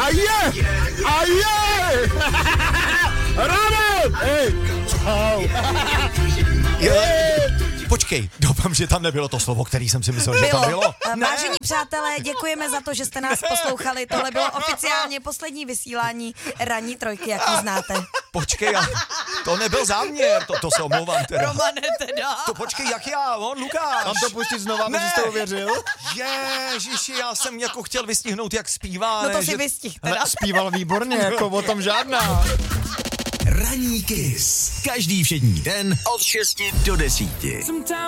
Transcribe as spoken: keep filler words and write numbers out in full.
A je! A je! Ráno! Hej! Čau! Je! Počkej, doufám, že tam nebylo to slovo, který jsem si myslel, že tam bylo. Vážení přátelé, děkujeme za to, že jste nás poslouchali. Tohle bylo oficiálně poslední vysílání Ranní trojky, jak ji znáte. Počkej, to nebyl záměr, to, to se omlouvám teda. Romane teda. To počkej, jak já, on, Lukáš. Mám to pustit znova, Ne. aby jste uvěřil? Ježiši, já jsem jako chtěl vystihnout, jak zpívá. No to ne, si že... vystih Hele, teda. zpíval výborně, jako o tom žádná. Ranní Kiss. Každý všední den od šesti do desíti.